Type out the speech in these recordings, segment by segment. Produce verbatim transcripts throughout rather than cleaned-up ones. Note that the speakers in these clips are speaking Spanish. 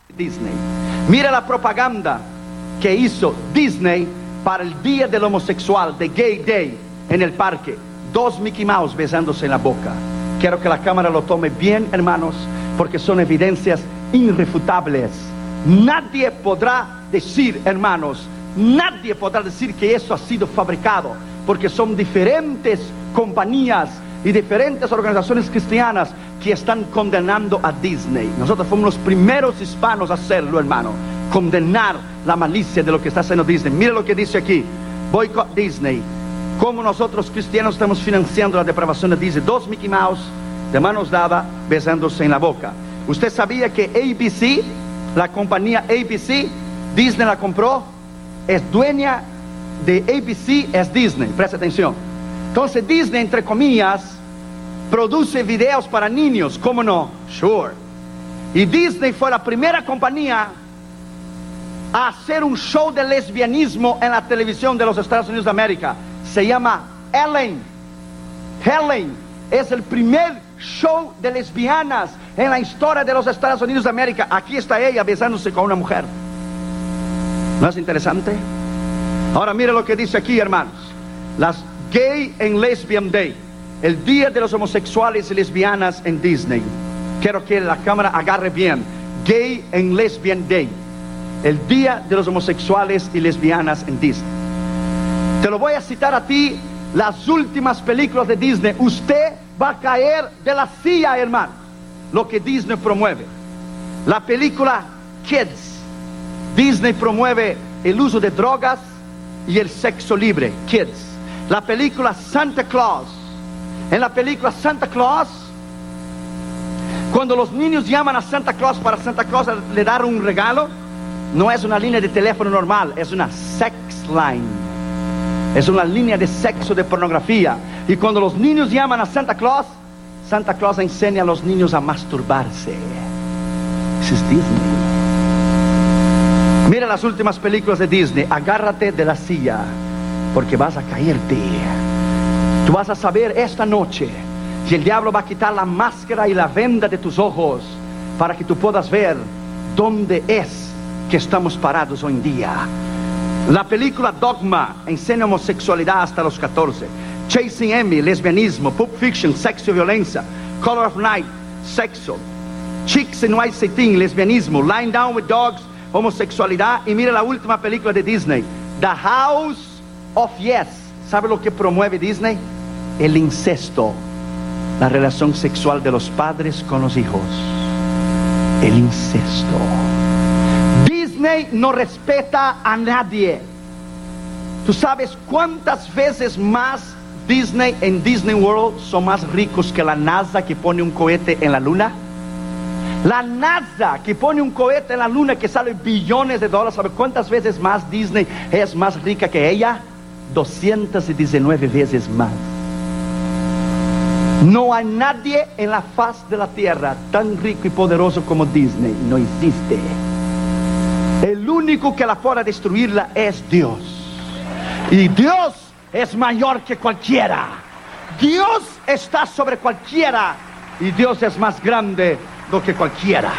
Disney. Mira la propaganda que hizo Disney para el Día del Homosexual, de Gay Day, en el parque. Dos Mickey Mouse besándose en la boca. Quiero que la cámara lo tome bien, hermanos, porque son evidencias irrefutables. Nadie podrá decir, hermanos, nadie podrá decir que eso ha sido fabricado, porque son diferentes compañías y diferentes organizaciones cristianas que están condenando a Disney. Nosotros fuimos los primeros hispanos a hacerlo, hermano, condenar la malicia de lo que está haciendo Disney. Mire lo que dice aquí: boycott Disney. Como nosotros cristianos estamos financiando la depravación de Disney. Dos Mickey Mouse de manos dadas besándose en la boca. ¿Usted sabía que A B C, la compañía A B C, Disney la compró? Es dueña de A B C, es Disney. Presta atención. Entonces Disney, entre comillas, produce videos para niños. ¿Cómo no? Sure. Y Disney fue la primera compañía a hacer un show de lesbianismo en la televisión de los Estados Unidos de América. Se llama Ellen. Ellen es el primer show de lesbianas en la historia de los Estados Unidos de América. Aquí está ella besándose con una mujer. ¿No es interesante? Ahora mire lo que dice aquí, hermanos. Las Gay and Lesbian Day, el día de los homosexuales y lesbianas en Disney. Quiero que la cámara agarre bien. Gay and Lesbian Day, el día de los homosexuales y lesbianas en Disney. Te lo voy a citar a ti, las últimas películas de Disney. Usted va a caer de la silla, hermano, lo que Disney promueve. La película Kids. Disney promueve el uso de drogas y el sexo libre. Kids. La película Santa Claus. En la película Santa Claus, cuando los niños llaman a Santa Claus para Santa Claus le dar un regalo, no es una línea de teléfono normal, es una sex line. Es una línea de sexo, de pornografía. Y cuando los niños llaman a Santa Claus, Santa Claus enseña a los niños a masturbarse. Eso es Disney. Mira las últimas películas de Disney. Agárrate de la silla, porque vas a caerte. Tú vas a saber esta noche que el diablo va a quitar la máscara y la venda de tus ojos para que tú puedas ver dónde es que estamos parados hoy en día. La película Dogma enseña homosexualidad hasta los catorce. Chasing Amy, lesbianismo. Pulp Fiction, sexo y violencia. Color of Night, sexo. Chicks in White Satin, lesbianismo. Lying Down with Dogs, homosexualidad. Y mira la última película de Disney, The House of Yes. ¿Sabe lo que promueve Disney? El incesto, la relación sexual de los padres con los hijos. El incesto. Disney no respeta a nadie. ¿Tú sabes cuántas veces más Disney en Disney World son más ricos que la NASA que pone un cohete en la luna? La NASA que pone un cohete en la luna que sale billones de dólares. ¿Sabe cuántas veces más Disney es más rica que ella? doscientas diecinueve veces más. No hay nadie en la faz de la tierra tan rico y poderoso como Disney. No existe. El único que la podrá destruirla es Dios. Y Dios es mayor que cualquiera. Dios está sobre cualquiera. Y Dios es más grande do que cualquiera.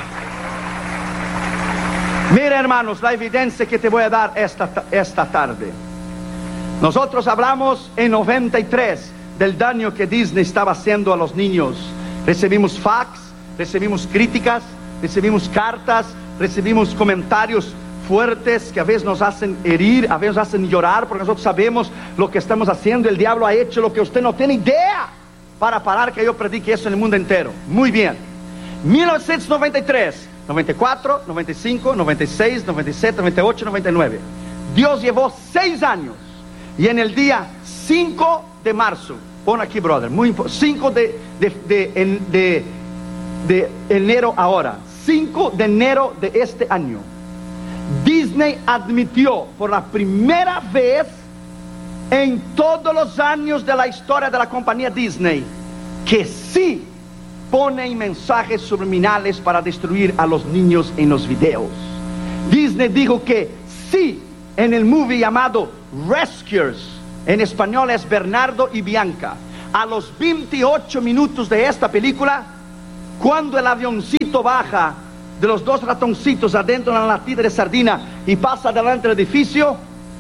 Mira, hermanos, la evidencia que te voy a dar esta, esta tarde. Nosotros hablamos en noventa y tres del daño que Disney estaba haciendo a los niños. Recibimos fax, recibimos críticas, recibimos cartas, recibimos comentarios fuertes que a veces nos hacen herir, a veces nos hacen llorar, porque nosotros sabemos lo que estamos haciendo. El diablo ha hecho lo que usted no tiene idea para parar que yo predique eso en el mundo entero. Muy bien. mil novecientos noventa y tres, noventa y cuatro, noventa y cinco, noventa y seis, noventa y siete, noventa y ocho, noventa y nueve. Dios llevó seis años. Y en el día cinco de marzo, pon aquí, brother, muy cinco de, de, de, de, de enero ahora, cinco de enero de este año, Disney admitió por la primera vez en todos los años de la historia de la compañía Disney que sí pone mensajes subliminales para destruir a los niños en los videos. Disney dijo que sí en el movie llamado Rescuers, en español es Bernardo y Bianca. A los veintiocho minutos de esta película, cuando el avioncito baja de los dos ratoncitos adentro de una latita de sardina y pasa delante del edificio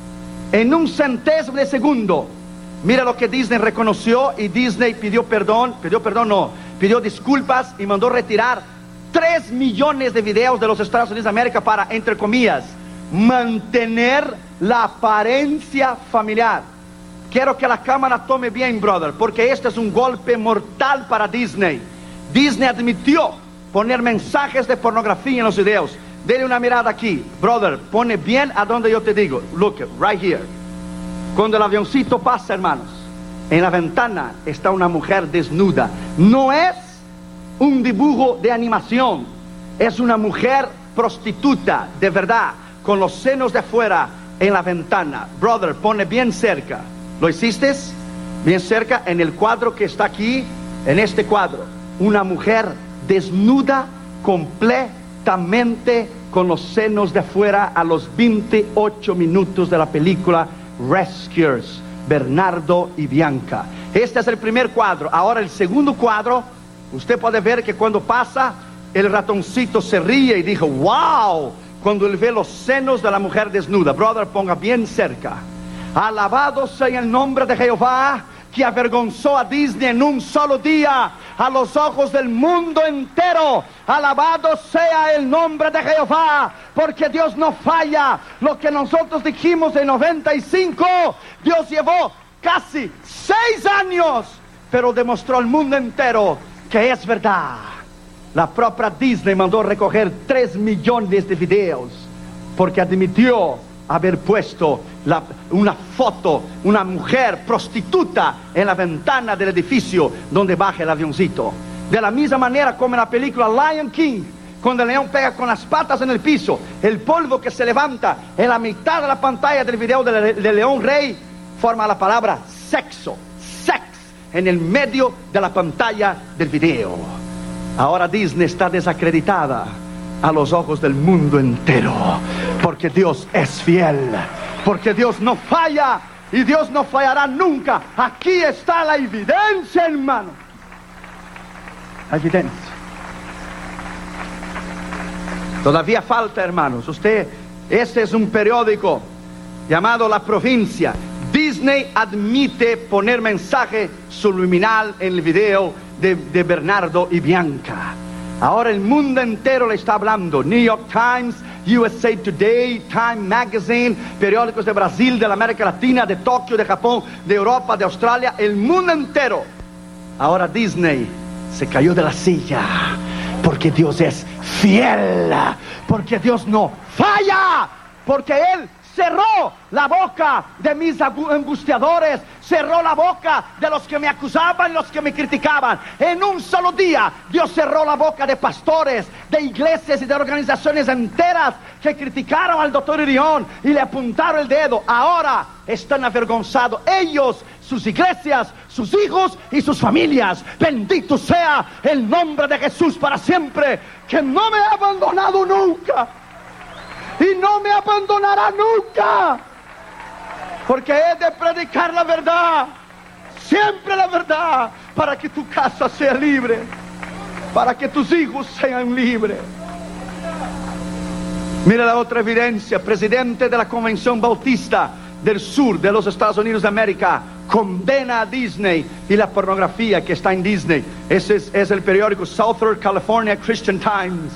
en un centésimo de segundo. Mira lo que Disney reconoció, y Disney pidió perdón, pidió perdón no, pidió disculpas y mandó retirar tres millones de videos de los Estados Unidos de América para, entre comillas, mantener la apariencia familiar. Quiero que la cámara tome bien, brother, porque este es un golpe mortal para Disney. Disney admitió poner mensajes de pornografía en los videos. Dele una mirada aquí, brother, pone bien a donde yo te digo. Look, right here. Cuando el avioncito pasa, hermanos, en la ventana está una mujer desnuda. No es un dibujo de animación, es una mujer prostituta, de verdad, con los senos de afuera en la ventana. Brother, pone bien cerca. ¿Lo hiciste? Bien cerca, en el cuadro que está aquí, en este cuadro. Una mujer desnuda completamente con los senos de afuera a los veintiocho minutos de la película Rescuers, Bernardo y Bianca. Este es el primer cuadro. Ahora el segundo cuadro, usted puede ver que cuando pasa, el ratoncito se ríe y dijo, wow, cuando él ve los senos de la mujer desnuda. Brother, ponga bien cerca. Alabado sea el nombre de Jehová, que avergonzó a Disney en un solo día a los ojos del mundo entero. Alabado sea el nombre de Jehová, porque Dios no falla. Lo que nosotros dijimos en noventa y cinco, Dios llevó casi seis años, pero demostró al mundo entero que es verdad. La propia Disney mandó recoger tres millones de videos porque admitió haber puesto la, una foto, una mujer prostituta en la ventana del edificio donde baja el avioncito. De la misma manera como en la película Lion King, cuando el león pega con las patas en el piso, el polvo que se levanta en la mitad de la pantalla del video del, del león rey forma la palabra sexo, sex, en el medio de la pantalla del video. Ahora Disney está desacreditada a los ojos del mundo entero, porque Dios es fiel, porque Dios no falla y Dios no fallará nunca. Aquí está la evidencia, hermano, la evidencia. Todavía falta, hermanos. Usted, este es un periódico llamado La Provincia. Disney admite poner mensaje subliminal en el video de, de Bernardo y Bianca. Ahora el mundo entero le está hablando. New York Times, U S A Today, Time Magazine, periódicos de Brasil, de la América Latina, de Tokio, de Japón, de Europa, de Australia, el mundo entero. Ahora Disney se cayó de la silla, porque Dios es fiel, porque Dios no falla, porque Él cerró la boca de mis angustiadores, cerró la boca de los que me acusaban, los que me criticaban. En un solo día Dios cerró la boca de pastores, de iglesias y de organizaciones enteras que criticaron al doctor Irión y le apuntaron el dedo. Ahora están avergonzados ellos, sus iglesias, sus hijos y sus familias. Bendito sea el nombre de Jesús para siempre, que no me ha abandonado nunca y no me abandonará nunca, porque he de predicar la verdad, siempre la verdad, para que tu casa sea libre, para que tus hijos sean libres. Mira la otra evidencia. Presidente de la Convención Bautista del Sur de los Estados Unidos de América condena a Disney y la pornografía que está en Disney. Ese es, es el periódico Southern California Christian Times.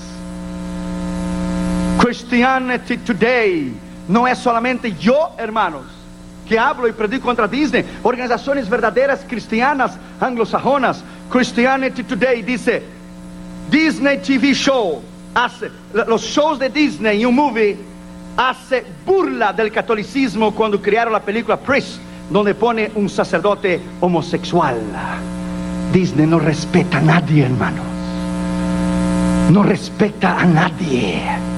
Christianity Today. No es solamente yo, hermanos, que hablo y predico contra Disney. Organizaciones verdaderas cristianas anglosajonas. Christianity Today dice: Disney T V Show hace, los shows de Disney y un movie hace burla del catolicismo cuando crearon la película Priest, donde pone un sacerdote homosexual. Disney no respeta a nadie, hermanos. No respeta a nadie.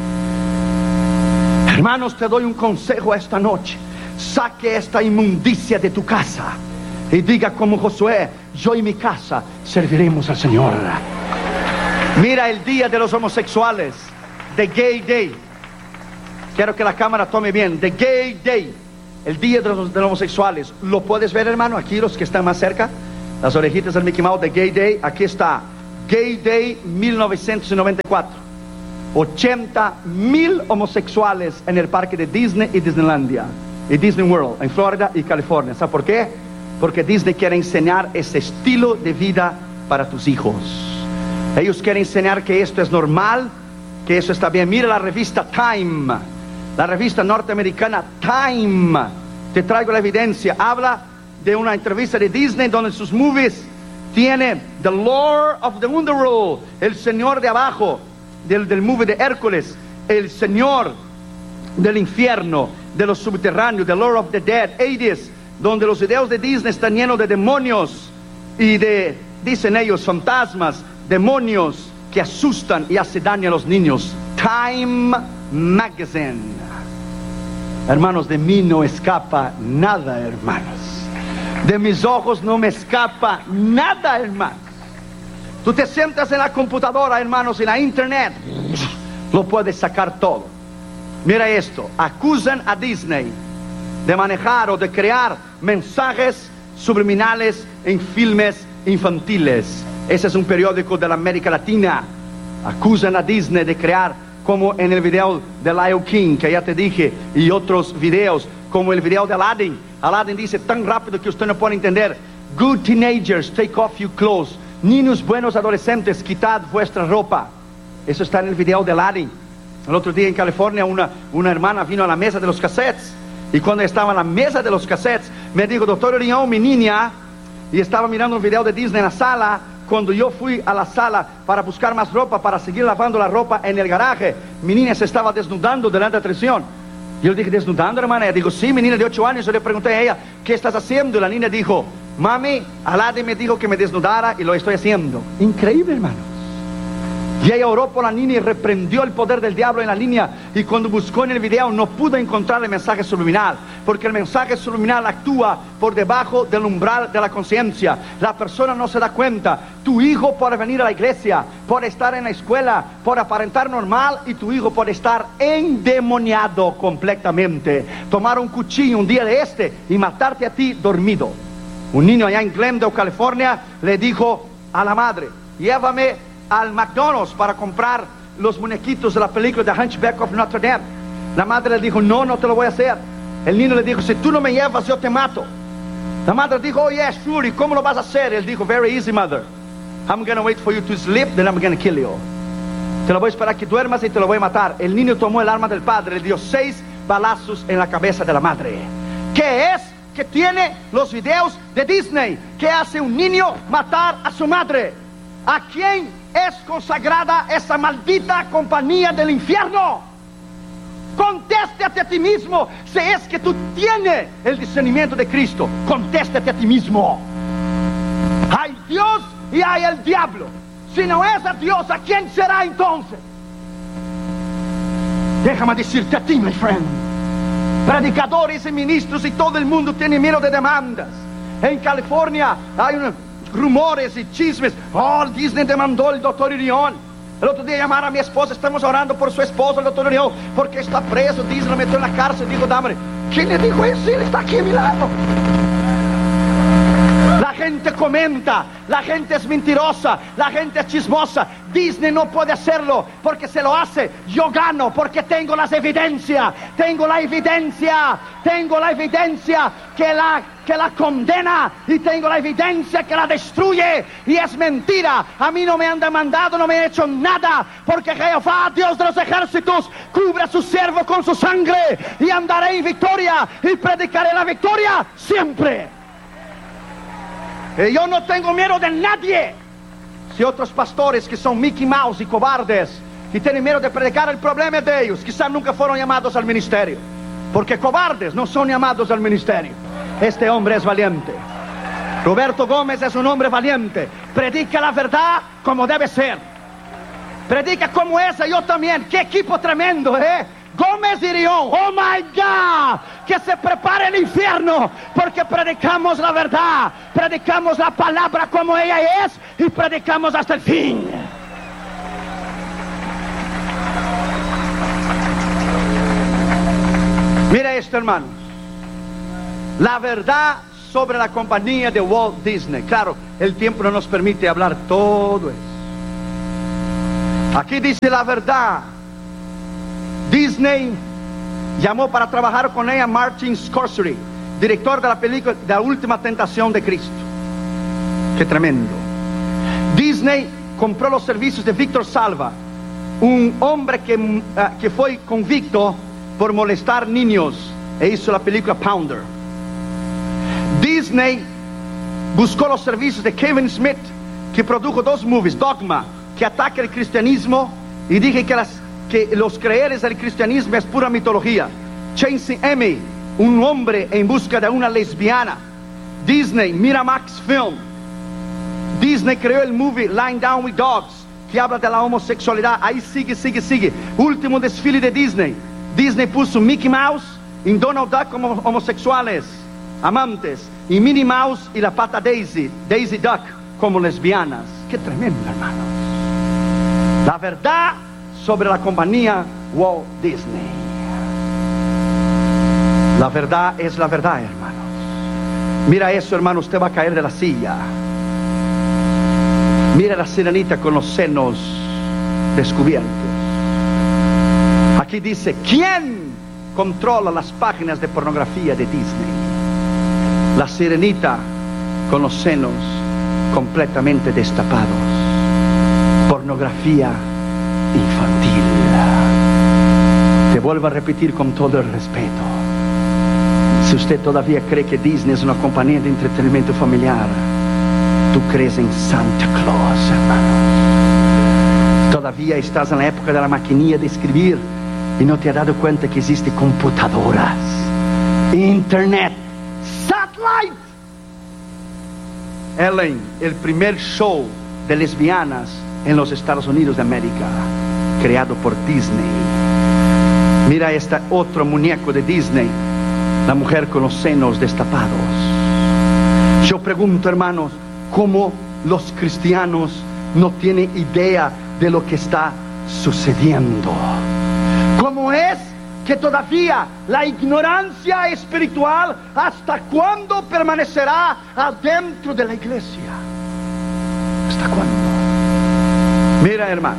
Hermanos, te doy un consejo esta noche. Saque esta inmundicia de tu casa y diga como Josué: yo y mi casa serviremos al Señor. Mira el día de los homosexuales, The Gay Day. Quiero que la cámara tome bien. The Gay Day, el día de los, de los homosexuales. ¿Lo puedes ver, hermano? Aquí los que están más cerca, las orejitas del Mickey Mouse. The Gay Day, aquí está. Gay Day mil novecientos noventa y cuatro. ochenta mil homosexuales en el parque de Disney y Disneylandia y Disney World en Florida y California. ¿Sabe por qué? Porque Disney quiere enseñar ese estilo de vida para tus hijos. Ellos quieren enseñar que esto es normal, que eso está bien. Mira la revista Time, la revista norteamericana Time. Te traigo la evidencia. Habla de una entrevista de Disney donde sus movies tiene The Lord of the Underworld, el señor de abajo, del, del movie de Hércules, el señor del infierno, de los subterráneos, The Lord of the Dead, Hades, donde los videos de Disney están llenos de demonios y de, dicen ellos, fantasmas, demonios que asustan y hacen daño a los niños. Time Magazine. Hermanos, de mí no escapa nada, hermanos. De mis ojos no me escapa nada, hermanos. Tú te sientas en la computadora, hermanos, en la internet, lo puedes sacar todo. Mira esto, acusan a Disney de manejar o de crear mensajes subliminales en filmes infantiles. Ese es un periódico de la América Latina. Acusan a Disney de crear, como en el video de Lion King, que ya te dije, y otros videos, como el video de Aladdin. Aladdin dice tan rápido que usted no puede entender. Good teenagers, take off your clothes. Niños buenos adolescentes, quitad vuestra ropa. Eso está en el video de Aladdin. El otro día en California una, una hermana vino a la mesa de los cassettes. Y cuando estaba en la mesa de los cassettes, me dijo, doctor León, mi niña, y estaba mirando un video de Disney en la sala. Cuando yo fui a la sala para buscar más ropa, para seguir lavando la ropa en el garaje, mi niña se estaba desnudando delante de la televisión. Yo le dije, ¿desnudando, hermana? Ella dijo, sí, mi niña de ocho años. Yo le pregunté a ella, ¿qué estás haciendo? Y la niña dijo, mami, Aladdin me dijo que me desnudara y lo estoy haciendo. Increíble, hermanos. Y ella oró por la niña y reprendió el poder del diablo en la niña. Y cuando buscó en el video no pudo encontrar el mensaje subliminal, porque el mensaje subliminal actúa por debajo del umbral de la conciencia. La persona no se da cuenta. Tu hijo puede venir a la iglesia, puede estar en la escuela, puede aparentar normal, y tu hijo puede estar endemoniado completamente. Tomar un cuchillo un día de este y matarte a ti dormido. Un niño allá en Glendale, California, le dijo a la madre, llévame al McDonald's para comprar los muñequitos de la película de Hunchback of Notre Dame. La madre le dijo, no, no te lo voy a hacer. El niño le dijo, si tú no me llevas, yo te mato. La madre dijo, oh yes, sure, ¿y cómo lo vas a hacer? Él dijo, very easy, mother. I'm gonna wait for you to sleep, then I'm gonna kill you. Te lo voy a esperar que duermas y te lo voy a matar. El niño tomó el arma del padre, le dio seis balazos en la cabeza de la madre. ¿Qué es que tiene los videos de Disney? ¿Qué hace un niño matar a su madre? ¿A quién es consagrada esa maldita compañía del infierno? Contéstate a ti mismo. Si es que tú tienes el discernimiento de Cristo, contéstate a ti mismo. Hay Dios y hay el diablo. Si no es a Dios, ¿a quién será entonces? Déjame decirte a ti, my friend. Predicadores y ministros y todo el mundo tiene miedo de demandas. En California hay un rumores y chismes. Oh, Disney demandó al doctor Irión. El otro día llamaron a mi esposa, estamos orando por su esposo, el doctor Irión, porque está preso. Disney lo metió en la cárcel. Digo, dame, ¿quién le dijo eso? Él está aquí a mi lado. La gente comenta, la gente es mentirosa, la gente es chismosa. Disney no puede hacerlo, porque se lo hace. Yo gano porque tengo las evidencias, tengo la evidencia, tengo la evidencia que la, que la condena, y tengo la evidencia que la destruye, y es mentira. A mí no me han demandado, no me han hecho nada, porque Jehová, Dios de los ejércitos, cubre a su siervo con su sangre, y andaré en victoria, y predicaré la victoria siempre. Y yo no tengo miedo de nadie. Si otros pastores que son Mickey Mouse y cobardes, y tienen miedo de predicar, el problema es de ellos. Quizás nunca fueron llamados al ministerio, porque cobardes no son llamados al ministerio. Este hombre es valiente. Roberto Gómez es un hombre valiente. Predica la verdad como debe ser. Predica como esa, yo también. Qué equipo tremendo, ¿eh? Gómez y Rion, oh my God, que se prepare el infierno, porque predicamos la verdad, predicamos la palabra como ella es, y predicamos hasta el fin. Mira esto, hermanos, la verdad sobre la compañía de Walt Disney. Claro, el tiempo no nos permite hablar todo eso. Aquí dice la verdad Disney llamó para trabajar con ella Martin Scorsese, director de la película de La Última Tentación de Cristo. Qué tremendo. Disney compró los servicios de Víctor Salva, un hombre que, uh, que fue convicto por molestar niños, e hizo la película Pounder. Disney buscó los servicios de Kevin Smith, que produjo dos movies, Dogma, que ataca el cristianismo y dije que, las, que los creedores del cristianismo es pura mitología. Chasing Amy, un hombre en busca de una lesbiana. Disney, Miramax Film. Disney creó el movie Lying Down with Dogs, que habla de la homosexualidad. Ahí sigue, sigue, sigue. Último desfile de Disney. Disney puso Mickey Mouse y Donald Duck como homosexuales, amantes, y Minnie Mouse y la pata Daisy, Daisy Duck, como lesbianas. Qué tremendo, hermanos. La verdad sobre la compañía Walt Disney. La verdad es la verdad, hermanos. Mira eso, hermano, usted va a caer de la silla. Mira la sirenita con los senos descubiertos. Aquí dice, ¿quién controla las páginas de pornografía de Disney? La sirenita con los senos completamente destapados. Pornografía infantil. Te vuelvo a repetir con todo el respeto. Si usted todavía cree que Disney es una compañía de entretenimiento familiar, tú crees en Santa Claus, hermano. Todavía estás en la época de la maquinilla de escribir y no te has dado cuenta que existen computadoras, internet, satellite. Ellen, el primer show de lesbianas en los Estados Unidos de América, creado por Disney. Mira este otro muñeco de Disney, la mujer con los senos destapados. Yo pregunto, hermanos, ¿cómo los cristianos no tienen idea de lo que está sucediendo? ¿Cómo es que todavía la ignorancia espiritual, hasta cuándo permanecerá adentro de la iglesia? ¿Hasta cuándo? Mira, hermanos,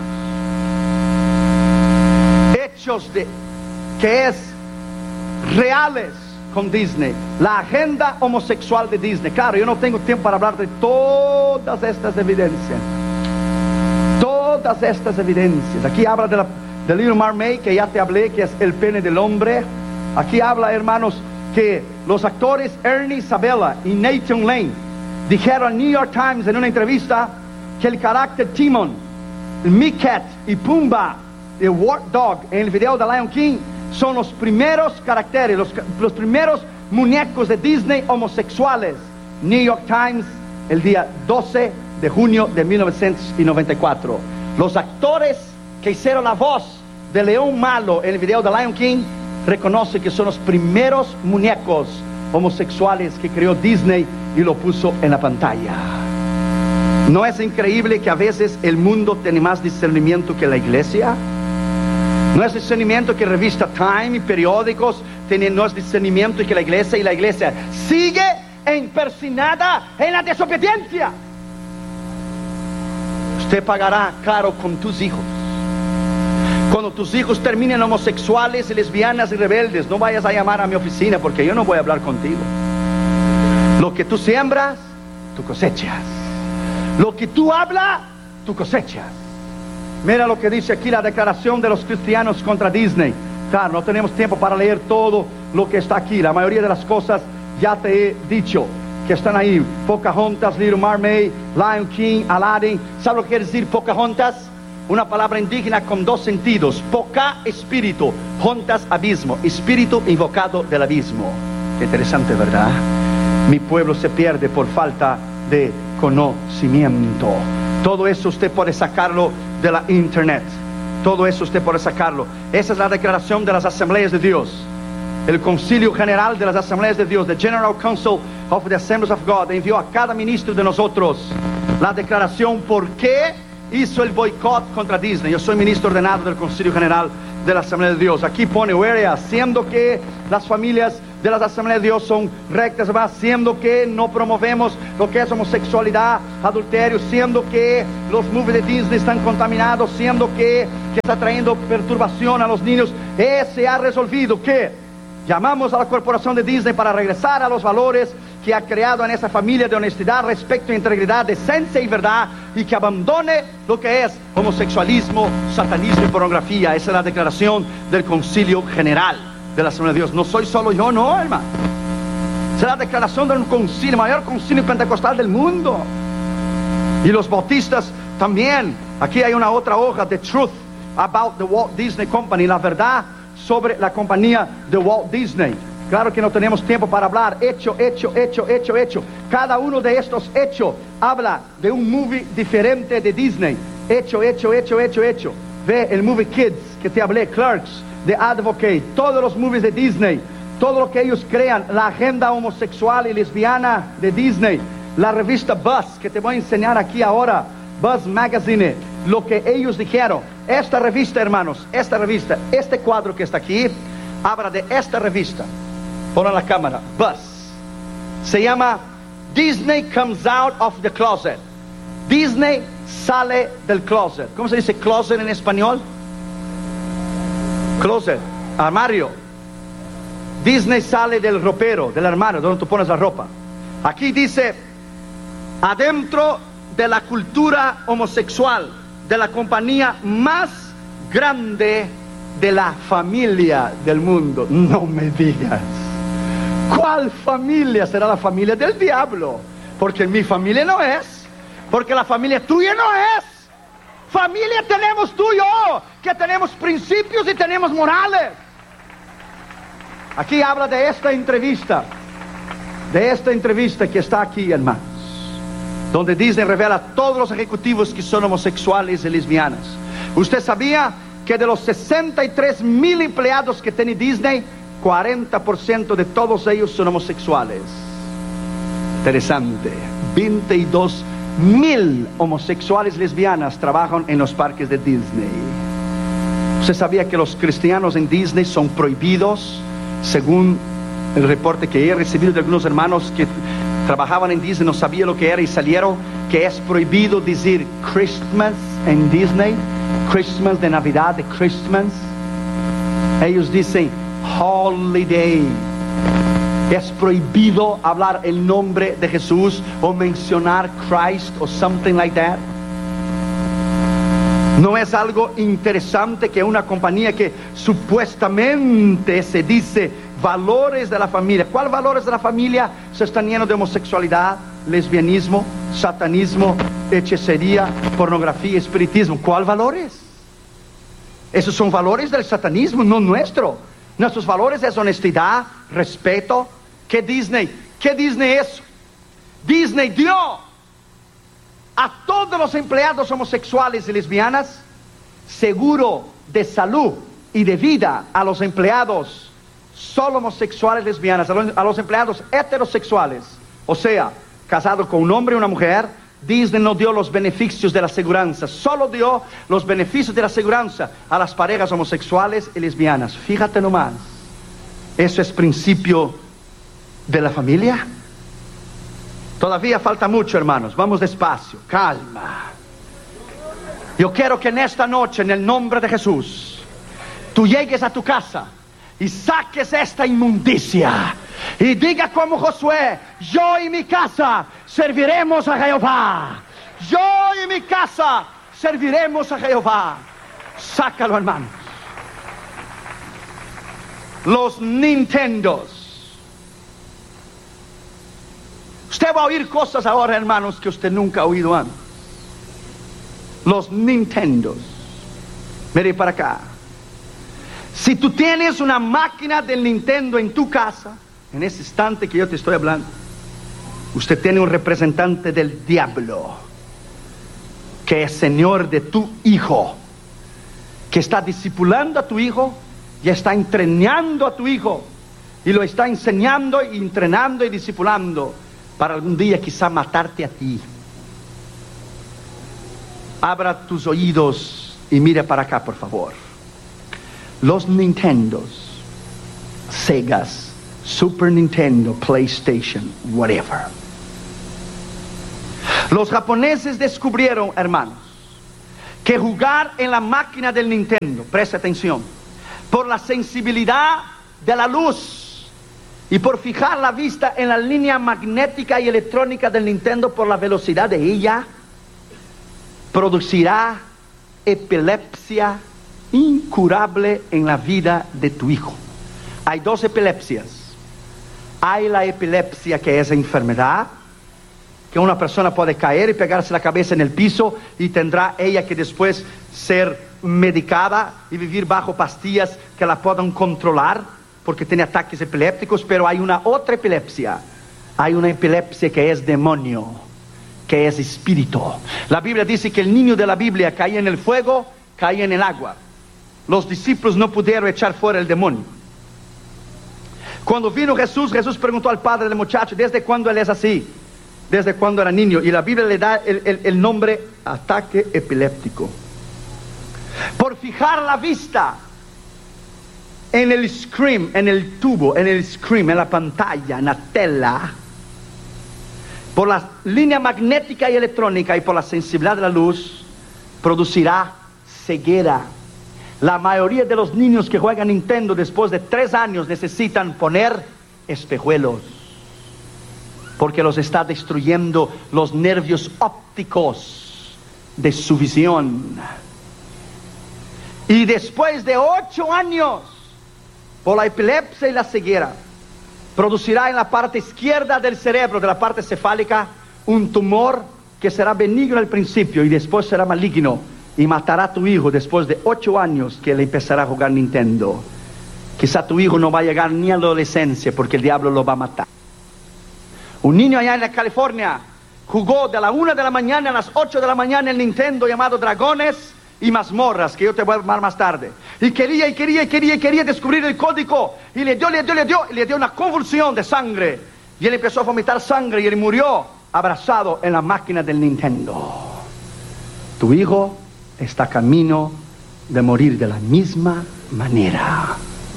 hechos de que es reales con Disney, la agenda homosexual de Disney. Claro, yo no tengo tiempo para hablar de todas estas evidencias. Todas estas evidencias. Aquí habla de la de Little Mermaid, que ya te hablé, que es el pene del hombre. Aquí habla, hermanos, que los actores Ernie Sabella y Nathan Lane dijeron al New York Times en una entrevista que el carácter Timon, el Meerkat y Pumbaa, el War Dog en el video de Lion King, son los primeros caracteres, los, los primeros muñecos de Disney homosexuales. New York Times, el día doce de junio de mil novecientos noventa y cuatro. Los actores que hicieron la voz de León Malo en el video de Lion King reconocen que son los primeros muñecos homosexuales que creó Disney y lo puso en la pantalla. ¿No es increíble que a veces el mundo tiene más discernimiento que la iglesia? No es discernimiento que revista Time y periódicos tienen, no es discernimiento que la iglesia, y la iglesia sigue empersinada en la desobediencia. Usted pagará caro con tus hijos. Cuando tus hijos terminen homosexuales y lesbianas y rebeldes, no vayas a llamar a mi oficina, porque yo no voy a hablar contigo. Lo que tú siembras, tú cosechas. Lo que tú hablas, tú cosechas. Mira lo que dice aquí la declaración de los cristianos contra Disney. Claro, no tenemos tiempo para leer todo lo que está aquí. La mayoría de las cosas ya te he dicho que están ahí. Pocahontas, Little Mermaid, Lion King, Aladdin. ¿Sabe lo que quiere decir Pocahontas? Una palabra indígena con dos sentidos. Poca, espíritu. Hontas, abismo. Espíritu invocado del abismo. Qué interesante, ¿verdad? Mi pueblo se pierde por falta de conocimiento. Todo eso usted puede sacarlo de la internet. Todo eso usted puede sacarlo. Esa es la declaración de las Asambleas de Dios. El Concilio General de las Asambleas de Dios, the General Council of the Assemblies of God, envió a cada ministro de nosotros la declaración por qué hizo el boicot contra Disney. Yo soy ministro ordenado del Concilio General de la Asamblea de Dios. Aquí pone, where, haciendo que las familias de las Asambleas de Dios son rectas, va, siendo que no promovemos lo que es homosexualidad, adulterio, siendo que los movies de Disney están contaminados, siendo que, que está trayendo perturbación a los niños. Eh, se ha resolvido que llamamos a la corporación de Disney para regresar a los valores que ha creado en esa familia de honestidad, respeto, integridad, decencia y verdad, y que abandone lo que es homosexualismo, satanismo y pornografía. Esa es la declaración del Concilio General de la Asamblea de Dios. No soy solo yo, no, hermano. Esa es la declaración de un concilio, el mayor concilio pentecostal del mundo. Y los bautistas también. Aquí hay una otra hoja, The Truth About the Walt Disney Company, la verdad sobre la compañía de Walt Disney. Claro que no tenemos tiempo para hablar. Hecho, hecho, hecho, hecho, hecho. Cada uno de estos hechos habla de un movie diferente de Disney. Hecho, hecho, hecho, hecho, hecho. Ve el movie Kids que te hablé, Clerks, The Advocate, todos los movies de Disney, todo lo que ellos crean, la agenda homosexual y lesbiana de Disney, la revista Buzz, que te voy a enseñar aquí ahora, Buzz Magazine, lo que ellos dijeron. Esta revista, hermanos, esta revista, este cuadro que está aquí, habla de esta revista. Pon la cámara, Buzz. Se llama Disney Comes Out of the Closet. Disney sale del closet. ¿Cómo se dice closet en español? Closet, armario. Disney sale del ropero, del armario, donde tú pones la ropa. Aquí dice, adentro de la cultura homosexual, de la compañía más grande de la familia del mundo. No me digas. ¿Cuál familia? Será la familia del diablo. Porque mi familia no es. Porque la familia tuya no es. Familia tenemos tú y yo, que tenemos principios y tenemos morales. Aquí habla de esta entrevista, de esta entrevista que está aquí, hermanos, donde Disney revela a todos los ejecutivos que son homosexuales y lesbianas. ¿Usted sabía que de los sesenta y tres mil empleados que tiene Disney, cuarenta por ciento de todos ellos son homosexuales? Interesante. veintidós mil homosexuales y lesbianas trabajan en los parques de Disney. ¿Usted sabía que los cristianos en Disney son prohibidos, según el reporte que he recibido de algunos hermanos que trabajaban en Disney, no sabía lo que era y salieron, que es prohibido decir Christmas en Disney, Christmas de Navidad, de Christmas? Ellos dicen holiday. Es prohibido hablar el nombre de Jesús o mencionar Christ o something like that. ¿No es algo interesante que una compañía que supuestamente se dice valores de la familia? ¿Cuáles valores de la familia se están llenos de homosexualidad, lesbianismo, satanismo, hechicería, pornografía, espiritismo? ¿Cuáles valores? Esos son valores del satanismo, no nuestro. Nuestros valores es honestidad, respeto. ¿Qué Disney? ¿Qué Disney es? Disney dio a todos los empleados homosexuales y lesbianas seguro de salud y de vida a los empleados solo homosexuales y lesbianas, a los, a los empleados heterosexuales, o sea, casados con un hombre y una mujer. Disney no dio los beneficios de la aseguranza, solo dio los beneficios de la aseguranza a las parejas homosexuales y lesbianas. Fíjate nomás, eso es principio de la familia. Todavía falta mucho, hermanos, vamos despacio, calma. Yo quiero que en esta noche, en el nombre de Jesús, tú llegues a tu casa y saques esta inmundicia y diga como Josué: yo y mi casa serviremos a Jehová. Yo y mi casa serviremos a Jehová. Sácalo, hermanos. Los Nintendos. Usted va a oír cosas ahora, hermanos, que usted nunca ha oído antes. Los Nintendos. Mire para acá. Si tú tienes una máquina del Nintendo en tu casa, en ese instante que yo te estoy hablando, usted tiene un representante del diablo, que es señor de tu hijo, que está discipulando a tu hijo, y está entrenando a tu hijo, y lo está enseñando, y entrenando y discipulando, para algún día quizá matarte a ti. Abra tus oídos y mire para acá, por favor. Los Nintendos, Segas, Super Nintendo, PlayStation, whatever. Los japoneses descubrieron, hermanos, que jugar en la máquina del Nintendo, presta atención, por la sensibilidad de la luz y por fijar la vista en la línea magnética y electrónica del Nintendo por la velocidad de ella, producirá epilepsia incurable en la vida de tu hijo. Hay dos epilepsias. Hay la epilepsia que es enfermedad, que una persona puede caer y pegarse la cabeza en el piso y tendrá ella que después ser medicada y vivir bajo pastillas que la puedan controlar porque tiene ataques epilépticos. Pero hay una otra epilepsia. Hay una epilepsia que es demonio, que es espíritu. La Biblia dice que el niño de la Biblia caía en el fuego, caía en el agua. Los discípulos no pudieron echar fuera el demonio. Cuando vino Jesús, Jesús preguntó al padre del muchacho, ¿desde cuándo él es así? Desde cuando era niño. Y la Biblia le da el, el, el nombre ataque epiléptico. Por fijar la vista en el screen, en el tubo, en el screen, en la pantalla, en la tela, por la línea magnética y electrónica y por la sensibilidad de la luz, producirá ceguera. La mayoría de los niños que juegan Nintendo después de tres años necesitan poner espejuelos, porque los está destruyendo los nervios ópticos de su visión. Y después de ocho años, por la epilepsia y la ceguera, producirá en la parte izquierda del cerebro, de la parte cefálica, un tumor que será benigno al principio y después será maligno y matará a tu hijo después de ocho años que él empezará a jugar Nintendo. Quizá tu hijo no va a llegar ni a la adolescencia porque el diablo lo va a matar. Un niño allá en la California jugó de la una de la mañana a las ocho de la mañana el Nintendo llamado Dragones y Mazmorras, que yo te voy a hablar más tarde. Y quería y quería y quería y quería descubrir el código. Y le dio, le dio, le dio, y le dio una convulsión de sangre. Y él empezó a vomitar sangre y él murió abrazado en la máquina del Nintendo. Tu hijo está camino de morir de la misma manera.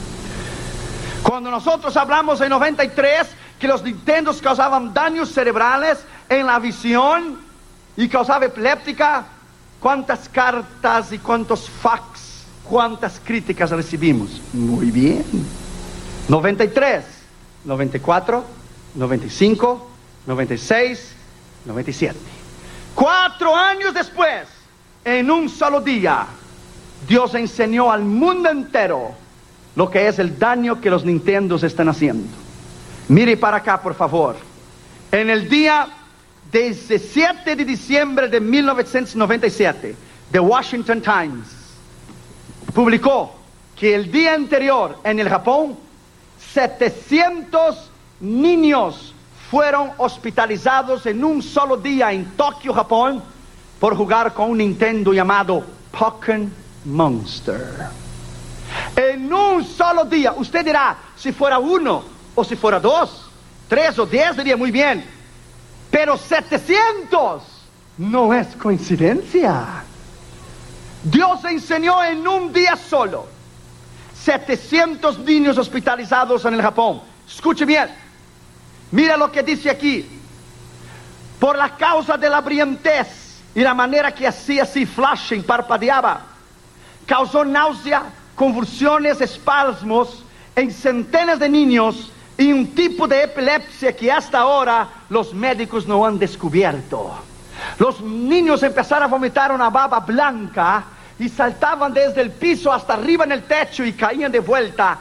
Cuando nosotros hablamos en noventa y tres que los Nintendos causaban daños cerebrales en la visión y causaba epiléptica, ¿cuántas cartas y cuántos fax, cuántas críticas recibimos? Muy bien. noventa y tres, noventa y cuatro, noventa y cinco, noventa y seis, noventa y siete. Cuatro años después, en un solo día, Dios enseñó al mundo entero lo que es el daño que los Nintendos están haciendo. Mire para acá, por favor. En el día diecisiete de diciembre de mil novecientos noventa y siete, The Washington Times publicó que el día anterior en el Japón, setecientos niños fueron hospitalizados en un solo día en Tokio, Japón, por jugar con un Nintendo llamado Pokémon Monster. En un solo día. Usted dirá, si fuera uno, o si fuera dos, tres o diez, diría muy bien. Pero setecientos no es coincidencia. Dios enseñó en un día solo. setecientos niños hospitalizados en el Japón. Escuche bien. Mira lo que dice aquí. Por la causa de la brillantez y la manera que hacía así flashing, parpadeaba, causó náusea, convulsiones, espasmos en centenas de niños y un tipo de epilepsia que hasta ahora los médicos no han descubierto. Los niños empezaron a vomitar una baba blanca y saltaban desde el piso hasta arriba en el techo y caían de vuelta,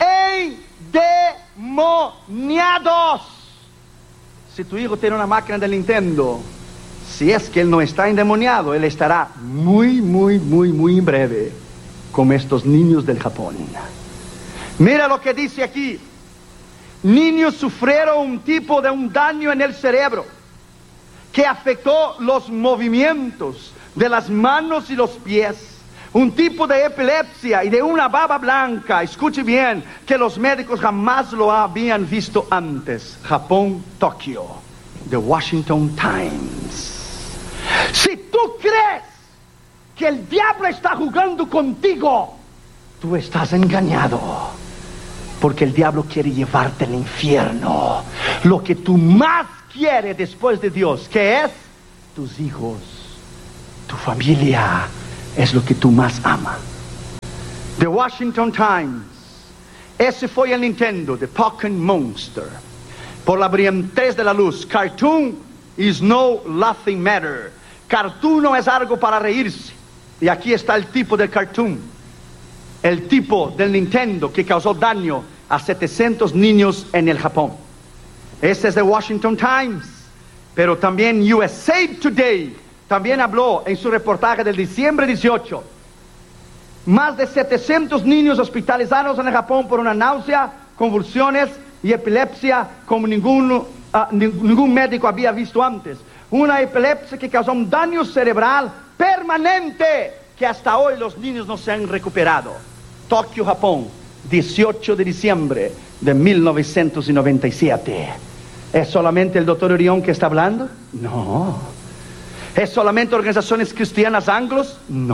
endemoniados. Si tu hijo tiene una máquina de Nintendo, si es que él no está endemoniado, él estará muy, muy, muy, muy en breve como estos niños del Japón. Mira lo que dice aquí. Niños sufrieron un tipo de un daño en el cerebro que afectó los movimientos de las manos y los pies. Un tipo de epilepsia y de una baba blanca, escuche bien, que los médicos jamás lo habían visto antes. Japón, Tokio, The Washington Times. Si tú crees que el diablo está jugando contigo, tú estás engañado. Porque el diablo quiere llevarte al infierno. Lo que tú más quieres después de Dios, ¿qué es? Tus hijos, tu familia, es lo que tú más amas. The Washington Times, ese fue el Nintendo, The Pokémon Monster. Por la brillantez de la luz, cartoon is no laughing matter. Cartoon no es algo para reírse. Y aquí está el tipo del cartoon. El tipo del Nintendo que causó daño a setecientos niños en el Japón. Este es The Washington Times. Pero también U S A Today también habló en su reportaje del diciembre dieciocho. Más de setecientos niños hospitalizados en el Japón por una náusea, convulsiones y epilepsia como ningún, uh, ningún médico había visto antes. Una epilepsia que causó un daño cerebral permanente que hasta hoy los niños no se han recuperado. Tokio, Japón, dieciocho de diciembre de mil novecientos noventa y siete. ¿Es solamente el doctor Orión que está hablando? No. ¿Es solamente organizaciones cristianas anglos?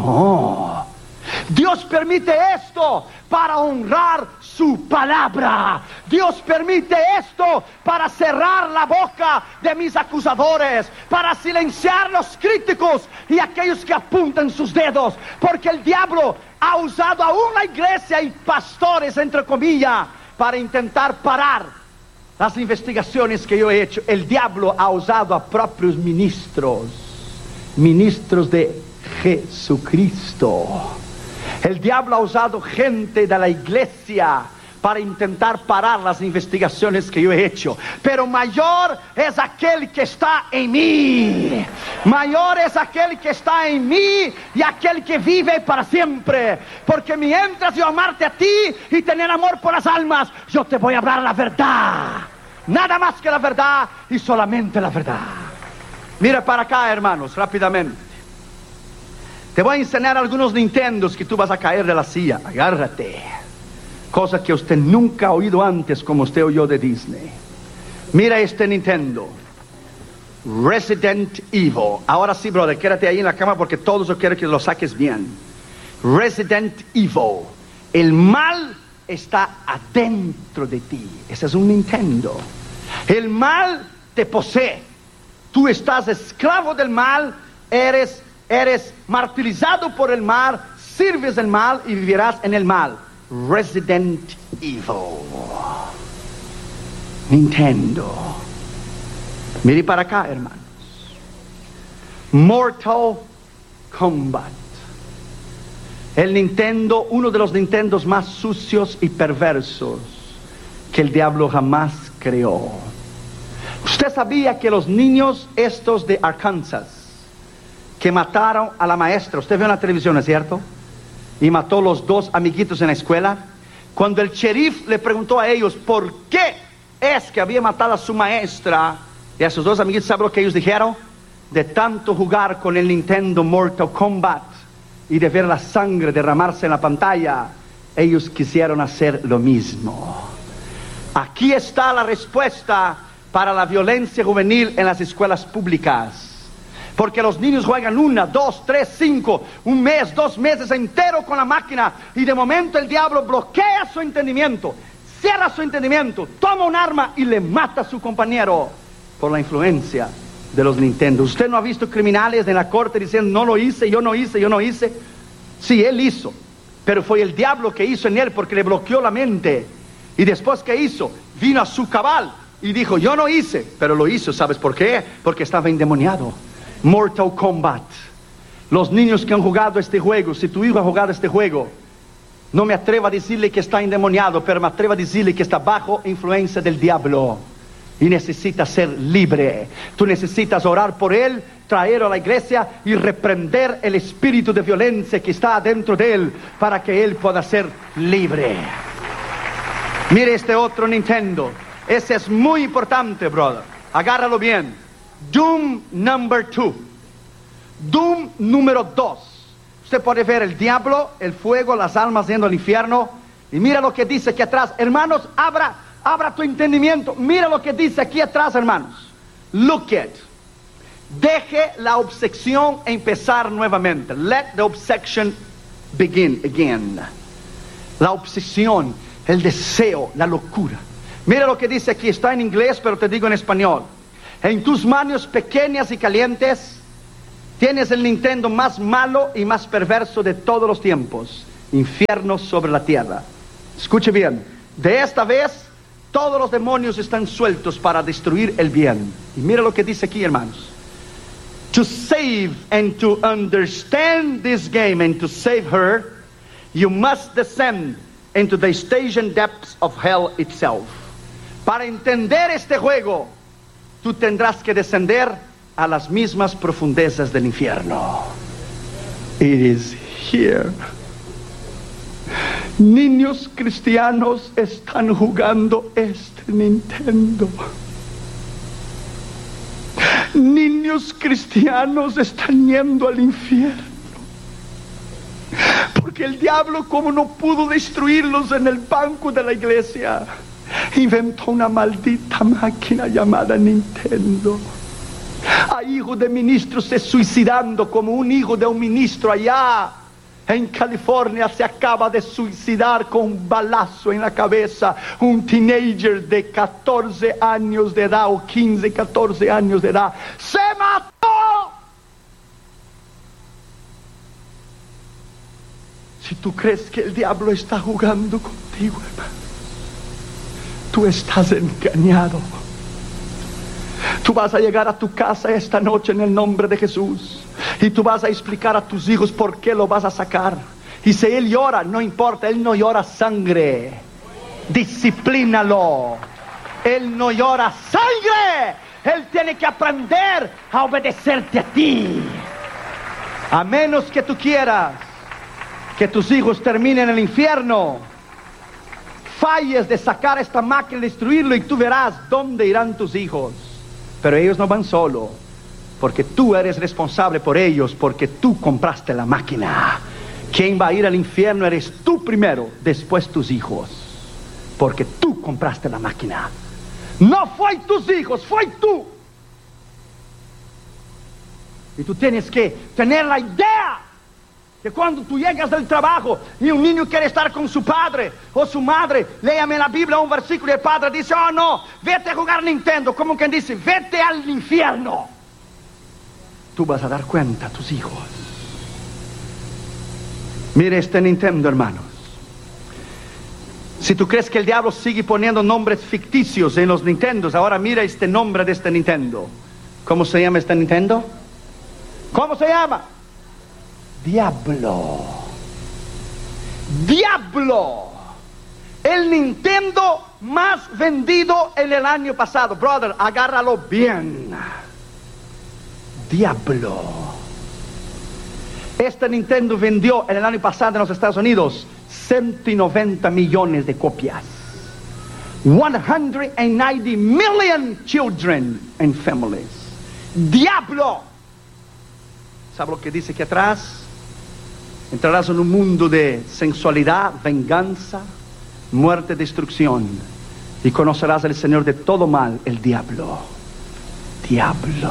No. Dios permite esto para honrar su palabra. Dios permite esto para cerrar la boca de mis acusadores, para silenciar los críticos y aquellos que apuntan sus dedos, porque el diablo ha usado a una iglesia y pastores, entre comillas, para intentar parar las investigaciones que yo he hecho. El diablo ha usado a propios ministros, ministros de Jesucristo. El diablo ha usado gente de la iglesia para intentar parar las investigaciones que yo he hecho. Pero mayor es aquel que está en mí. Mayor es aquel que está en mí y aquel que vive para siempre. Porque mientras yo amarte a ti y tener amor por las almas, yo te voy a hablar la verdad. Nada más que la verdad y solamente la verdad. Mira para acá, hermanos, rápidamente. Te voy a enseñar algunos Nintendos que tú vas a caer de la silla. Agárrate. Cosa que usted nunca ha oído antes como usted oyó de Disney. Mira este Nintendo. Resident Evil. Ahora sí, brother, quédate ahí en la cama porque todo eso quiero que lo saques bien. Resident Evil. El mal está adentro de ti. Ese es un Nintendo. El mal te posee. Tú estás esclavo del mal. Eres Eres martirizado por el mal, sirves el mal y vivirás en el mal. Resident Evil. Nintendo. Mire para acá, hermanos. Mortal Kombat. El Nintendo, uno de los Nintendos más sucios y perversos que el diablo jamás creó. Usted sabía que los niños estos de Arkansas que mataron a la maestra, usted vio en la televisión, ¿no es cierto? Y mató a los dos amiguitos en la escuela. Cuando el sheriff le preguntó a ellos por qué es que había matado a su maestra y a sus dos amiguitos, ¿sabe lo que ellos dijeron? De tanto jugar con el Nintendo Mortal Kombat y de ver la sangre derramarse en la pantalla, ellos quisieron hacer lo mismo. Aquí está la respuesta para la violencia juvenil en las escuelas públicas. Porque los niños juegan una, dos, tres, cinco, un mes, dos meses entero con la máquina y de momento el diablo bloquea su entendimiento, cierra su entendimiento, toma un arma y le mata a su compañero por la influencia de los Nintendo. ¿Usted no ha visto criminales en la corte diciendo no lo hice, yo no hice, yo no hice? Sí, él hizo, pero fue el diablo que hizo en él porque le bloqueó la mente. Y después que hizo, vino a su cabal y dijo yo no hice, pero lo hizo. ¿Sabes por qué? Porque estaba endemoniado. Mortal Kombat. Los niños que han jugado este juego, si tu hijo ha jugado este juego, no me atrevo a decirle que está endemoniado, pero me atrevo a decirle que está bajo influencia del diablo y necesita ser libre. Tú necesitas orar por él, traerlo a la iglesia y reprender el espíritu de violencia que está dentro de él para que él pueda ser libre. Mire este otro Nintendo. Ese es muy importante, brother. Agárralo bien. Doom number two. Doom número dos. Usted puede ver el diablo, el fuego, las almas yendo al infierno. Y mira lo que dice aquí atrás. Hermanos, abra, abra tu entendimiento. Mira lo que dice aquí atrás, hermanos. Look at. Deje la obsesión empezar nuevamente. Let the obsession begin again. La obsesión, el deseo, la locura. Mira lo que dice aquí, está en inglés, pero te digo en español. En tus manos pequeñas y calientes tienes el Nintendo más malo y más perverso de todos los tiempos. Infierno sobre la tierra. Escuche bien, de esta vez todos los demonios están sueltos para destruir el bien. Y mira lo que dice aquí, hermanos. To save and to understand this game and to save her, you must descend into the station depths of hell itself. Para entender este juego, tú tendrás que descender a las mismas profundezas del infierno. It is here. Niños cristianos están jugando este Nintendo. Niños cristianos están yendo al infierno. Porque el diablo, como no pudo destruirlos en el banco de la iglesia, inventó una maldita máquina llamada Nintendo. Hay hijos de ministros se suicidando, como un hijo de un ministro allá en California se acaba de suicidar con un balazo en la cabeza. Un teenager de catorce años de edad, o quince, catorce años de edad, se mató. Si tú crees que el diablo está jugando contigo, hermano, tú estás engañado. Tú vas a llegar a tu casa esta noche en el nombre de Jesús, y tú vas a explicar a tus hijos por qué lo vas a sacar. Y si él llora, no importa, él no llora sangre. Disciplínalo. Él no llora sangre. Él tiene que aprender a obedecerte a ti. A menos que tú quieras que tus hijos terminen en el infierno, falles de sacar esta máquina y destruirlo, y tú verás dónde irán tus hijos. Pero ellos no van solo, porque tú eres responsable por ellos, porque tú compraste la máquina. Quien va a ir al infierno eres tú primero, después tus hijos, porque tú compraste la máquina. No fue tus hijos, fue tú. Y tú tienes que tener la idea que cuando tú llegas del trabajo y un niño quiere estar con su padre o su madre, léame en la Biblia un versículo y el padre dice: oh no, vete a jugar Nintendo. Como quien dice: vete al infierno. Tú vas a dar cuenta a tus hijos. Mire este Nintendo, hermanos. Si tú crees que el diablo sigue poniendo nombres ficticios en los Nintendos, ahora mira este nombre de este Nintendo. ¿Cómo se llama este Nintendo? ¿Cómo se llama? Diablo. Diablo. El Nintendo más vendido en el año pasado. Brother, agárralo bien. Diablo. Este Nintendo vendió en el año pasado en los Estados Unidos ciento noventa millones de copias. one hundred ninety million children and families. Diablo. ¿Sabe lo que dice aquí atrás? Entrarás en un mundo de sensualidad, venganza, muerte, destrucción, y conocerás al Señor de todo mal, el diablo. Diablo.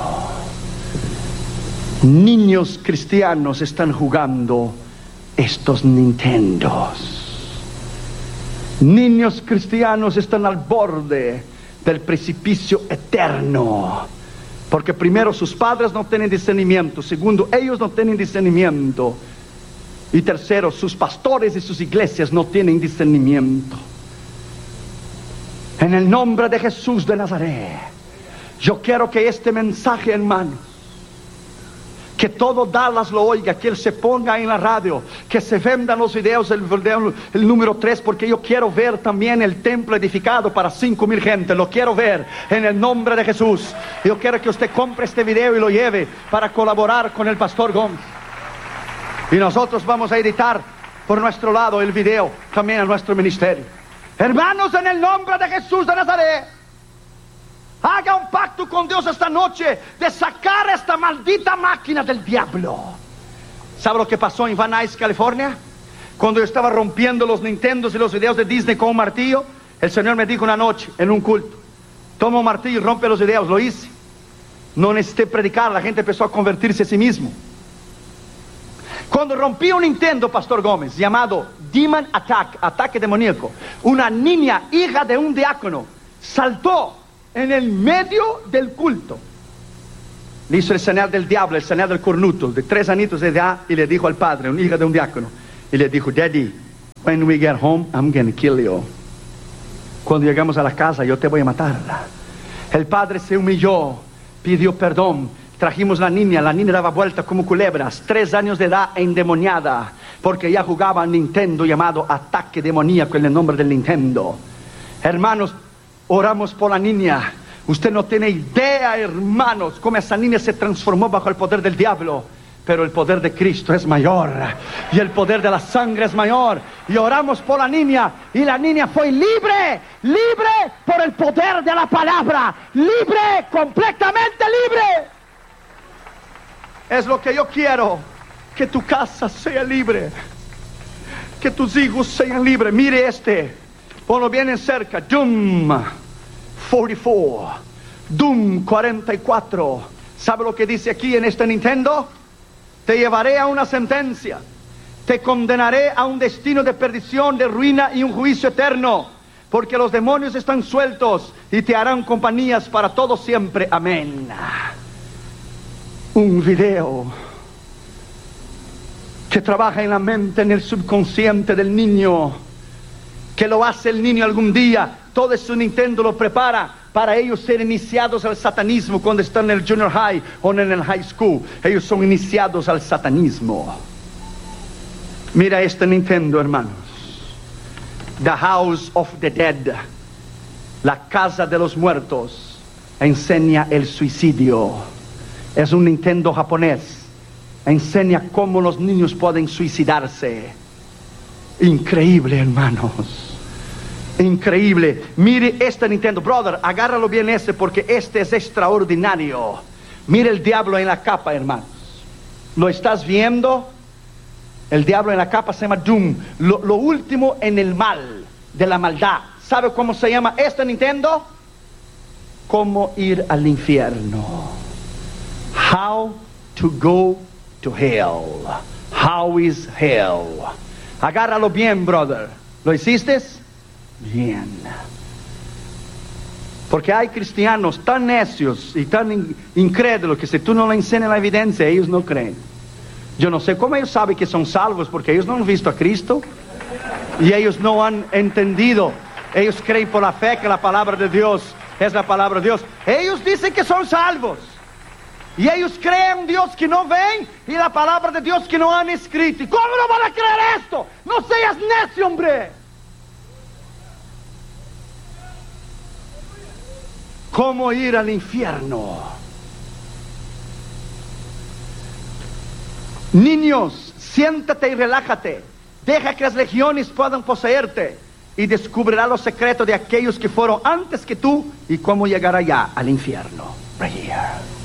Niños cristianos están jugando estos Nintendos. Niños cristianos están al borde del precipicio eterno, porque primero sus padres no tienen discernimiento, segundo ellos no tienen discernimiento, y tercero sus pastores y sus iglesias no tienen discernimiento. En el nombre de Jesús de Nazaret, yo quiero que este mensaje, hermanos, que todo Dallas lo oiga, que él se ponga en la radio, que se vendan los videos, el, el, el número tres, porque yo quiero ver también el templo edificado para cinco mil gente. Lo quiero ver en el nombre de Jesús. Yo quiero que usted compre este video y lo lleve para colaborar con el pastor Gómez. Y nosotros vamos a editar por nuestro lado el video también a nuestro ministerio. Hermanos, en el nombre de Jesús de Nazaret, haga un pacto con Dios esta noche de sacar esta maldita máquina del diablo. ¿Sabe lo que pasó en Van Nuys, California? Cuando yo estaba rompiendo los Nintendos y los videos de Disney con un martillo, el Señor me dijo una noche en un culto: toma un martillo y rompe los videos. Lo hice. No necesité predicar, la gente empezó a convertirse a sí mismo. Cuando rompí un Nintendo, Pastor Gómez, llamado Demon Attack, ataque demoníaco, una niña, hija de un diácono, saltó en el medio del culto. Le hizo el señal del diablo, el señal del cornuto, de tres añitos de edad, y le dijo al padre, una hija de un diácono, y le dijo: Daddy, when we get home, I'm going to kill you. Cuando llegamos a la casa, yo te voy a matar. El padre se humilló, pidió perdón. Trajimos la niña, la niña daba vuelta como culebras, tres años de edad, endemoniada, porque ya jugaba a Nintendo llamado Ataque Demoníaco en el nombre del Nintendo. Hermanos, oramos por la niña. Usted no tiene idea, hermanos, cómo esa niña se transformó bajo el poder del diablo. Pero el poder de Cristo es mayor, y el poder de la sangre es mayor. Y oramos por la niña, y la niña fue libre, libre por el poder de la palabra, libre, completamente libre. Es lo que yo quiero, que tu casa sea libre, que tus hijos sean libres. Mire este, ponlo bien en cerca, Doom cuarenta y cuatro, Doom cuarenta y cuatro. ¿Sabe lo que dice aquí en este Nintendo? Te llevaré a una sentencia, te condenaré a un destino de perdición, de ruina y un juicio eterno, porque los demonios están sueltos y te harán compañías para todo siempre. Amén. Un video que trabaja en la mente, en el subconsciente del niño, que lo hace el niño algún día. Todo eso Nintendo lo prepara para ellos ser iniciados al satanismo cuando están en el junior high o en el high school. Ellos son iniciados al satanismo. Mira este Nintendo, hermanos. The House of the Dead, la casa de los muertos, enseña el suicidio. Es un Nintendo japonés. Enseña cómo los niños pueden suicidarse. Increíble, hermanos. Increíble. Mire este Nintendo, brother, agárralo bien este, porque este es extraordinario. Mire el diablo en la capa, hermanos. ¿Lo estás viendo? El diablo en la capa se llama Doom. Lo, lo último en el mal, de la maldad. ¿Sabe cómo se llama este Nintendo? Cómo ir al infierno. How to go to hell. How is hell? Agárralo bien, brother. ¿Lo hiciste? Bien. Porque hay cristianos tan necios y tan in- incrédulos que si tú no le enseñas la evidencia, ellos no creen. Yo no sé cómo ellos saben que son salvos, porque ellos no han visto a Cristo y ellos no han entendido. Ellos creen por la fe que la palabra de Dios es la palabra de Dios. Ellos dicen que son salvos y ellos creen en Dios que no ven y la palabra de Dios que no han escrito. ¿Y cómo no van a creer esto? No seas necio, hombre. ¿Cómo ir al infierno? Niños, siéntate y relájate. Deja que las legiones puedan poseerte y descubrirá los secretos de aquellos que fueron antes que tú y cómo llegar allá al infierno. Right here.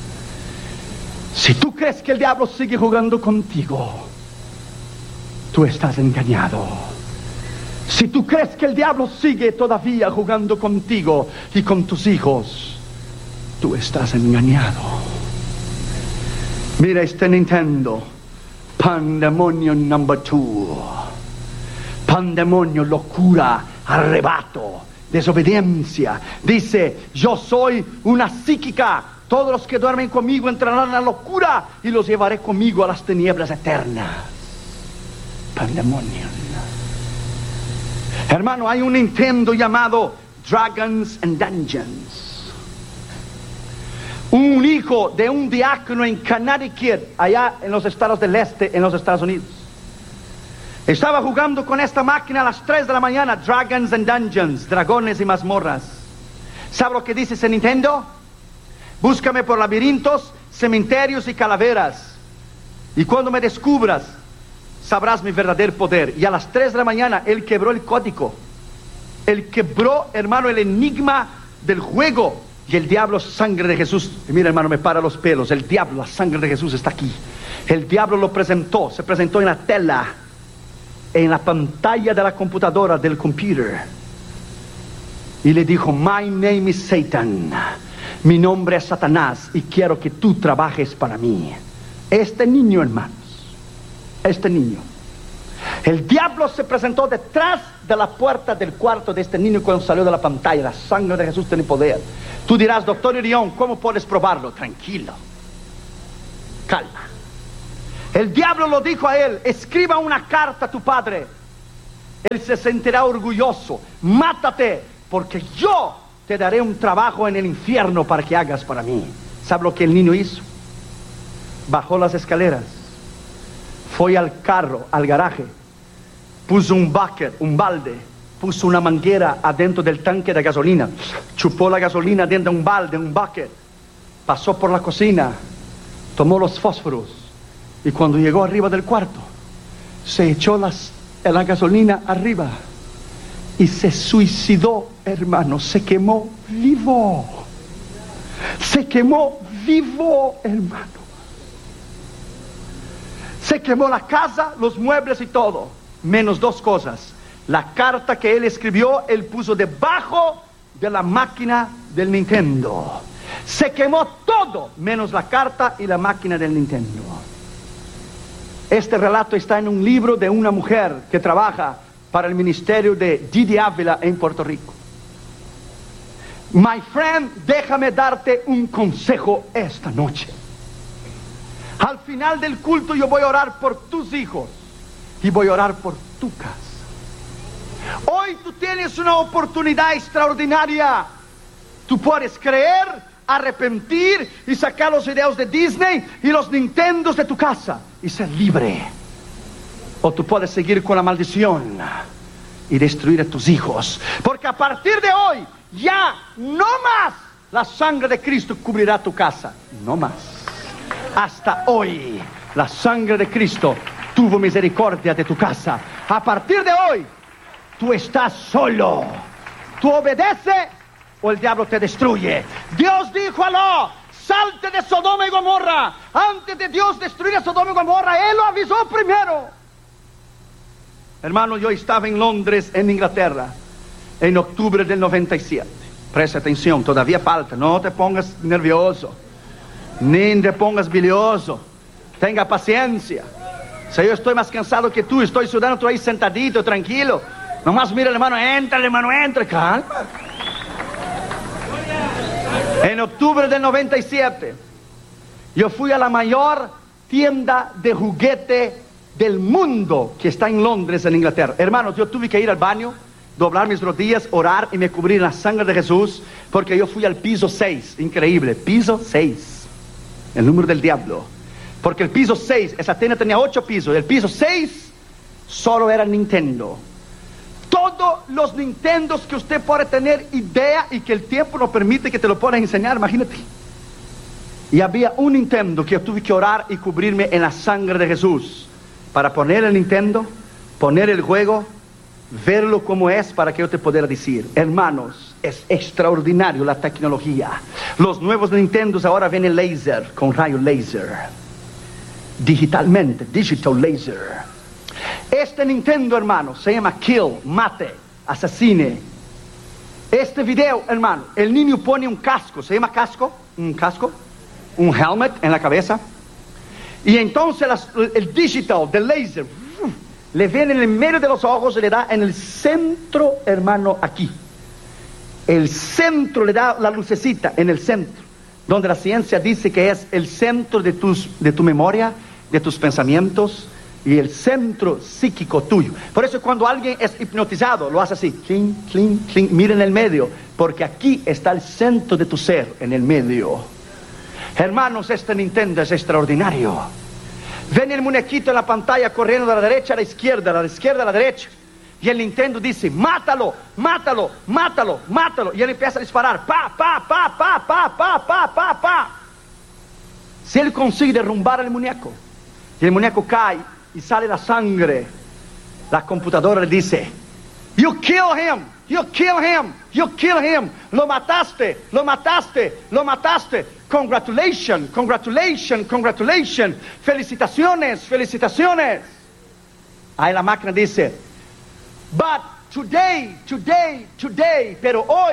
Si tú crees que el diablo sigue jugando contigo, tú estás engañado. Si tú crees que el diablo sigue todavía jugando contigo y con tus hijos, tú estás engañado. Mira este Nintendo. Pandemonium number two. Pandemonio, locura, arrebato, desobediencia. Dice: yo soy una psíquica. Todos los que duermen conmigo entrarán en la locura y los llevaré conmigo a las tinieblas eternas. Pandemonium. Hermano, hay un Nintendo llamado Dragons and Dungeons. Un hijo de un diácono en Connecticut, allá en los estados del este, en los Estados Unidos, estaba jugando con esta máquina a las tres de la mañana. Dragons and Dungeons, dragones y mazmorras. ¿Sabe lo que dice ese Nintendo? Búscame por laberintos, cementerios y calaveras, y cuando me descubras, sabrás mi verdadero poder. Y a las tres de la mañana él quebró el código. Él quebró, hermano, el enigma del juego. Y el diablo, sangre de Jesús. Y mira, hermano, me para los pelos. El diablo, la sangre de Jesús está aquí. El diablo lo presentó, se presentó en la tela, en la pantalla de la computadora, del computer. Y le dijo: my name is Satan. Mi nombre es Satanás y quiero que tú trabajes para mí. Este niño, hermanos, este niño, el diablo se presentó detrás de la puerta del cuarto de este niño cuando salió de la pantalla. La sangre de Jesús tiene poder. Tú dirás, doctor Irión, ¿cómo puedes probarlo? Tranquilo, calma. El diablo lo dijo a él: escriba una carta a tu padre, él se sentirá orgulloso. Mátate, porque yo te daré un trabajo en el infierno para que hagas para mí. ¿Sabe lo que el niño hizo? Bajó las escaleras, fue al carro, al garaje, puso un bucket, un balde, puso una manguera adentro del tanque de gasolina, chupó la gasolina dentro de un balde, un bucket, pasó por la cocina, tomó los fósforos, y cuando llegó arriba del cuarto, se echó las, la gasolina arriba y se suicidó, hermano. Se quemó vivo, se quemó vivo, hermano. Se quemó la casa, los muebles y todo, menos dos cosas. La carta que él escribió, él puso debajo de la máquina del Nintendo. Se quemó todo, menos la carta y la máquina del Nintendo. Este relato está en un libro de una mujer que trabaja para el ministerio de Didi Ávila en Puerto Rico. My friend, déjame darte un consejo esta noche. Al final del culto yo voy a orar por tus hijos y voy a orar por tu casa. Hoy tú tienes una oportunidad extraordinaria. Tú puedes creer, arrepentir y sacar los videos de Disney y los Nintendos de tu casa y ser libre. O tú puedes seguir con la maldición y destruir a tus hijos, porque a partir de hoy ya no más la sangre de Cristo cubrirá tu casa. No más. Hasta hoy la sangre de Cristo tuvo misericordia de tu casa. A partir de hoy tú estás solo. Tú obedeces o el diablo te destruye. Dios dijo a Lot: salte de Sodoma y Gomorra. Antes de Dios destruir a Sodoma y Gomorra, Él lo avisó primero. Hermano, yo estaba en Londres, en Inglaterra, en octubre del noventa y siete. Presta atención, todavía falta. No te pongas nervioso, ni te pongas bilioso. Tenga paciencia. Si yo estoy más cansado que tú, estoy sudando, tú ahí sentadito, tranquilo. Nomás mira, hermano, entra, hermano, entra. Calma. En octubre del noventa y siete, yo fui a la mayor tienda de juguete del mundo que está en Londres, en Inglaterra. Hermanos, yo tuve que ir al baño, doblar mis rodillas, orar y me cubrir en la sangre de Jesús, porque yo fui al piso seis. Increíble, piso seis, el número del diablo. Porque el piso seis, esa tienda tenía ocho pisos, el piso seis solo era Nintendo. Todos los Nintendos que usted puede tener idea y que el tiempo no permite que te lo puedan enseñar, imagínate. Y había un Nintendo que yo tuve que orar y cubrirme en la sangre de Jesús para poner el Nintendo, poner el juego, verlo como es, para que yo te pudiera decir: hermanos, es extraordinario la tecnología. Los nuevos Nintendos ahora vienen láser, con rayo láser, digitalmente, digital laser. Este Nintendo, hermano, se llama Kill, mate, asesine. Este video, hermano, el niño pone un casco, se llama casco, un casco, un helmet en la cabeza. Y entonces las, el digital, del laser, le viene en el medio de los ojos y le da en el centro, hermano, aquí. El centro le da la lucecita en el centro, donde la ciencia dice que es el centro de, tus, de tu memoria, de tus pensamientos y el centro psíquico tuyo. Por eso cuando alguien es hipnotizado, lo hace así, clink, clink, clink, mira en el medio, porque aquí está el centro de tu ser, en el medio. Hermanos, este Nintendo es extraordinario. Ven el muñequito en la pantalla corriendo de la derecha a la izquierda, de la izquierda a la derecha. Y el Nintendo dice: mátalo, mátalo, mátalo, mátalo. Y él empieza a disparar. Pa, pa, pa, pa, pa, pa, pa, pa, pa. Si él consigue derrumbar el muñeco y el muñeco cae y sale la sangre, la computadora le dice: you kill him, you kill him, you kill him. Lo mataste, lo mataste, lo mataste. Congratulations, congratulations, congratulations. Felicitaciones, felicitaciones. Ahí la máquina dice: but today, today, today, pero hoy,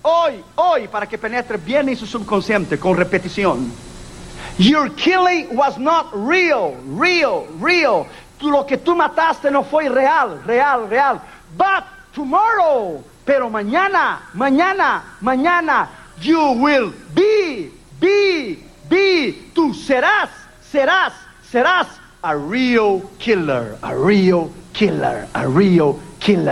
hoy, hoy, para que penetre bien en su subconsciente con repetición. Your killing was not real, real, real. Tú, lo que tú mataste no fue real, real, real. But tomorrow, pero mañana, mañana, mañana, you will be, be, be. Tú serás, serás, serás a real killer, a real killer, a real killer.